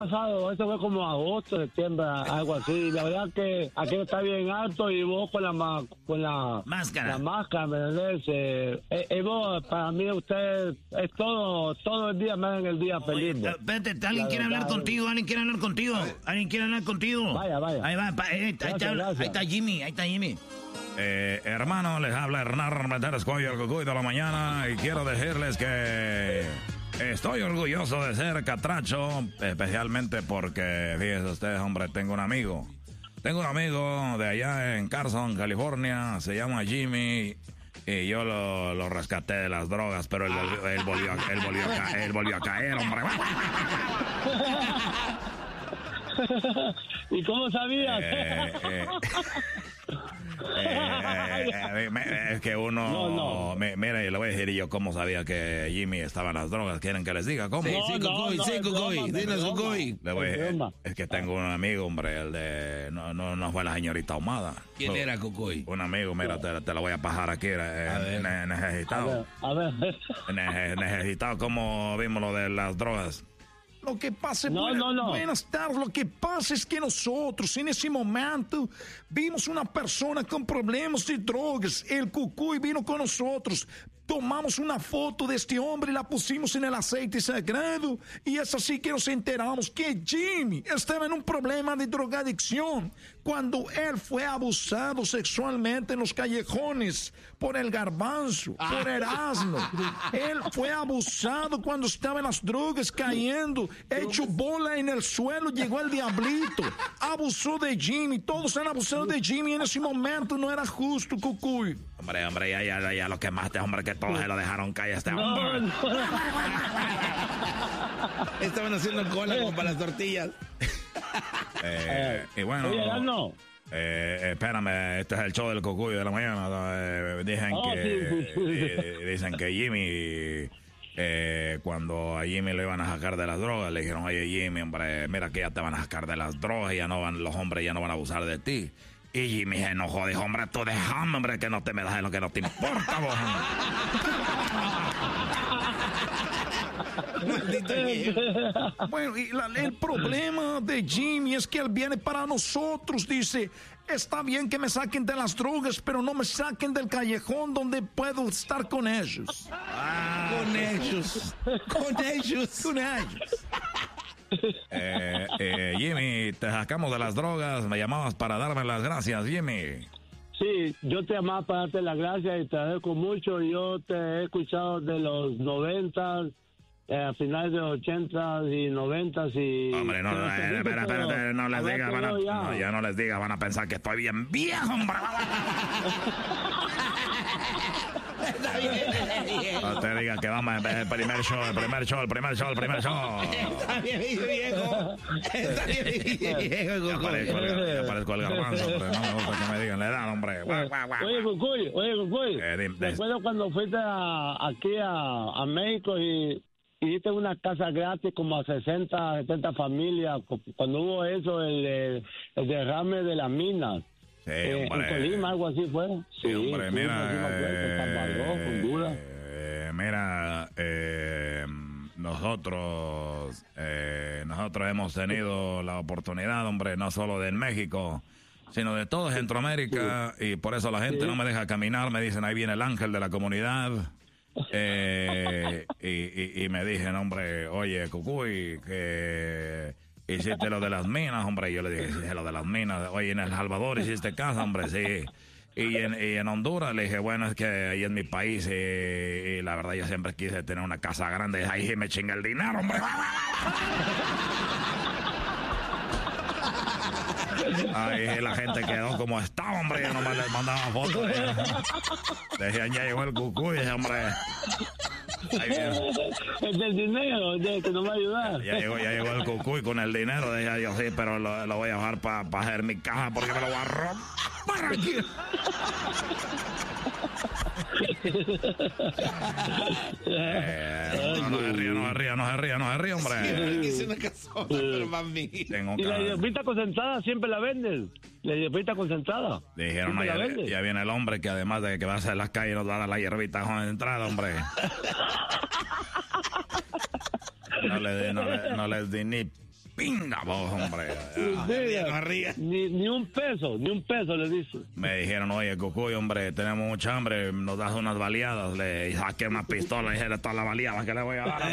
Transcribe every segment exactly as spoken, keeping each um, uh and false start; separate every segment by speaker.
Speaker 1: pasado, eso fue como agosto, septiembre, algo así. La verdad que aquello está bien alto y vos con la ma- con la
Speaker 2: máscara,
Speaker 1: la máscara, ¿me entendés? Eh, eh, eh, vos, para mí usted es todo, todo el día, más en el día feliz.
Speaker 2: Oye, espérate, alguien
Speaker 1: La
Speaker 2: quiere
Speaker 1: verdad,
Speaker 2: hablar contigo, alguien quiere hablar contigo, alguien quiere hablar contigo.
Speaker 1: Vaya, vaya.
Speaker 2: Ahí va, pa, ahí, está, ahí, está, ahí está Jimmy, ahí está Jimmy.
Speaker 3: Eh, hermano, les habla Hernán Meteres Cuello, el Cucuy de la mañana, y quiero decirles que estoy orgulloso de ser catracho, especialmente porque, fíjense ustedes, hombre, tengo un amigo. Tengo un amigo de allá en Carson, California, se llama Jimmy, y yo lo, lo rescaté de las drogas, pero él, volvió, él, volvió, él, volvió, a ca- él volvió a caer, hombre.
Speaker 1: ¿Y cómo sabías?
Speaker 3: Eh, eh. Eh, eh, eh, es que uno
Speaker 1: No, no.
Speaker 3: me- mira, yo le voy a decir yo cómo sabía que Jimmy estaba en las drogas. ¿Quieren que les diga cómo?
Speaker 2: Sí,
Speaker 1: No,
Speaker 2: sí,
Speaker 1: no,
Speaker 2: Cucuy,
Speaker 1: no,
Speaker 2: sí,
Speaker 1: es
Speaker 2: Cucuy,
Speaker 1: broma,
Speaker 2: dinos,
Speaker 1: es broma.
Speaker 2: Cucuy.
Speaker 3: Le voy a-
Speaker 1: Es broma.
Speaker 3: es que tengo un amigo, hombre, el de no no no fue la señorita Ahumada.
Speaker 2: ¿Quién
Speaker 3: Fue
Speaker 2: era, Cucuy?
Speaker 3: Un amigo, mira, te, te lo voy a pasar aquí, eh,
Speaker 2: A ver.
Speaker 3: ne-
Speaker 1: A
Speaker 3: necesitado.
Speaker 1: ver, a ver.
Speaker 3: Ne- necesitado, ¿cómo vimos lo de las drogas?
Speaker 4: Lo que pasa,
Speaker 1: No,
Speaker 4: buena-
Speaker 1: no, no.
Speaker 4: buenas tardes, lo que pasa es que nosotros en ese momento vimos una persona con problemas de drogas, el Cucuy vino con nosotros, tomamos una foto de este hombre y la pusimos en el aceite sagrado y es así que nos enteramos que Jimmy estaba en un problema de drogadicción cuando él fue abusado sexualmente en los callejones por el Garbanzo, por Erasmo. Él fue abusado cuando estaba en las drogas cayendo, hecho bola en el suelo, llegó el diablito, abusó de Jimmy, todos han abusado de Jimmy en ese momento, no era justo, Cucuy.
Speaker 3: Hombre, hombre, ya, ya, ya lo quemaste, hombre, que todos se lo dejaron caer a este
Speaker 1: No,
Speaker 3: hombre.
Speaker 1: no.
Speaker 2: Estaban haciendo cola como para las tortillas.
Speaker 3: Eh, y bueno.
Speaker 1: Oye, no.
Speaker 3: Eh, espérame, este es el show del Cucuy de la mañana. Eh, dicen
Speaker 1: Oh,
Speaker 3: que
Speaker 1: sí, sí, sí.
Speaker 3: eh, dicen que Jimmy, eh, cuando a Jimmy lo iban a sacar de las drogas, le dijeron, oye Jimmy, hombre, mira que ya te van a sacar de las drogas y ya no van, los hombres ya no van a abusar de ti. Y Jimmy se enojó, dijo, hombre, tú déjame, hombre, que no te me das de lo que no te importa, vos.
Speaker 2: Maldito viejo.
Speaker 4: Bueno, y la- el problema de Jimmy es que él viene para nosotros, dice, está bien que me saquen de las drogas, pero no me saquen del callejón donde puedo estar con ellos.
Speaker 2: Con ellos. Con ellos.
Speaker 4: Con ellos.
Speaker 3: Eh, eh, Jimmy, te sacamos de las drogas, me llamabas para darme las gracias, Jimmy.
Speaker 1: Sí, yo te llamaba para darte las gracias y te agradezco mucho. Yo te he escuchado de los noventas, eh, a finales de los ochentas y noventas y...
Speaker 3: Hombre, no,
Speaker 1: pero
Speaker 3: no,
Speaker 1: te
Speaker 3: eh,
Speaker 1: digo,
Speaker 3: espera,
Speaker 1: pero
Speaker 3: espérate, no les
Speaker 1: ahora
Speaker 3: digas,
Speaker 1: te
Speaker 3: van a,
Speaker 1: veo ya.
Speaker 3: no, ya no les digas, van a pensar que estoy bien viejo, hombre.
Speaker 2: Está bien, viejo.
Speaker 3: No te digas que vamos a el primer show, el primer show, el primer show, el primer show.
Speaker 2: Está bien, viejo. Está bien, viejo.
Speaker 3: Ya parezco, el- ya parezco el Garbanzo, hombre, no me gusta que me digan la edad, hombre. Guau, guau, guau.
Speaker 1: Oye, Cucuy, oye, Cucuy,
Speaker 3: Eh, dime.
Speaker 1: recuerdo cuando fuiste a- aquí a, a México y y diste una casa gratis como a sesenta, setenta familias, cu- cuando hubo eso, el, eh, el derrame de las minas.
Speaker 3: Sí,
Speaker 1: Eh, en
Speaker 3: hombre.
Speaker 1: Colima, algo así fue.
Speaker 3: Sí, hombre,
Speaker 1: sí,
Speaker 3: mira,
Speaker 1: sí, me acuerdo, en Salvador,
Speaker 3: eh,
Speaker 1: Honduras.
Speaker 3: eh, mira, eh, nosotros, eh, nosotros hemos tenido la oportunidad, hombre, no solo de en México, sino de todo Centroamérica, y por eso la gente
Speaker 1: Sí.
Speaker 3: no me deja caminar, me dicen, ahí viene el ángel de la comunidad. Eh, y, y, y me dicen, hombre, oye, Cucuy, que hiciste lo de las minas, hombre. Y yo le dije, hice lo de las minas. Oye, en El Salvador hiciste casa, hombre, sí. Y en, y en Honduras le dije, bueno, es que ahí en mi país, y, y la verdad yo siempre quise tener una casa grande. Ahí me chinga el dinero, hombre. Ahí la gente quedó como estaba, hombre. Yo nomás les mandaba fotos. Decían, ya llegó el Cucuy, hombre. Ahí viene.
Speaker 1: Es del dinero, de que no me va a ayudar.
Speaker 3: Ya llegó, ya llegó el Cucuy con el dinero. Decía yo, sí, pero lo, lo voy a dejar para pa hacer mi caja porque me lo voy a robar aquí. Eh, no, no se ría, no se ría, no se ría, no se ría, hombre.
Speaker 2: Hice una casona, pero mami.
Speaker 3: Tengo
Speaker 1: Y la
Speaker 3: que...
Speaker 1: hierbita concentrada siempre la venden. La hierbita concentrada.
Speaker 3: Dijeron, no,
Speaker 1: ¿Siempre la
Speaker 3: ya,
Speaker 1: venden?
Speaker 3: ya viene el hombre que además de que va a hacer las calles nos va a dar la hierbita con entrada, hombre. No le di, no le, no les di ni Pinga vos, hombre.
Speaker 1: Diga, ni, ni un peso, ni un peso le dice.
Speaker 3: Me dijeron, oye, Cucuy, hombre, tenemos mucha hambre, nos das unas baleadas. Le saqué una pistola y dije, todas las baleadas que le voy a dar.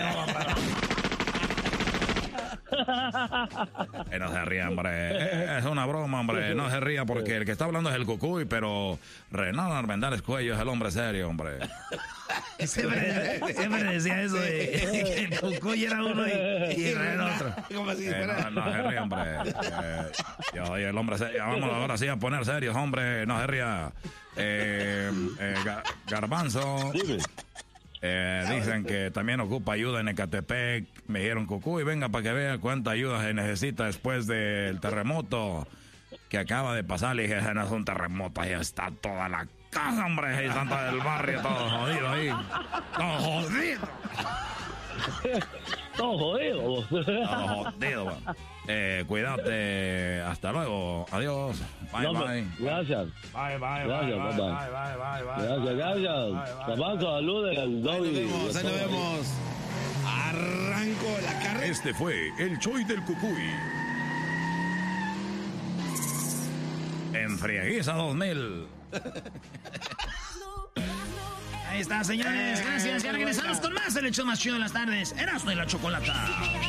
Speaker 3: Eh, no se ría, hombre. Es una broma, hombre. No se ría porque el que está hablando es el Cucuy, pero Renan Armendáriz Cuello es el hombre serio, hombre.
Speaker 2: Siempre, siempre decía eso de que el Cucuy era uno y, y era otro.
Speaker 3: ¿Cómo así? Eh, no, no se ría, hombre. Eh, yo soy el hombre serio. Vamos ahora sí a poner serios, hombre. No se ría. Eh, eh, Garbanzo. Eh, dicen que también ocupa ayuda en Ecatepec. Me dijeron, Cucuy, venga para que vea cuánta ayuda se necesita después del terremoto que acaba de pasar. Le dije, ese no es un terremoto, ahí está toda la casa, hombre, ahí Santa del barrio, todo jodido ahí. Todo jodido.
Speaker 1: Todo jodido.
Speaker 3: Todo jodido, man. Eh, cuídate, hasta luego, adiós, bye,
Speaker 1: no,
Speaker 3: bye.
Speaker 1: Gracias.
Speaker 3: Bye, bye,
Speaker 1: gracias,
Speaker 3: bye,
Speaker 1: bye,
Speaker 3: bye, bye, bye, bye,
Speaker 1: gracias,
Speaker 3: bye,
Speaker 1: gracias. Tabaco, saludos al Dobby.
Speaker 2: Ahí nos vemos, ahí nos vemos. Arranco la carrera.
Speaker 3: Este fue el Choy del Cucuy. En Frieguiza dos mil.
Speaker 2: Ahí está, señores. Gracias. Ya regresamos con más el hecho más chido de las tardes. Erasmo y la Chocolata.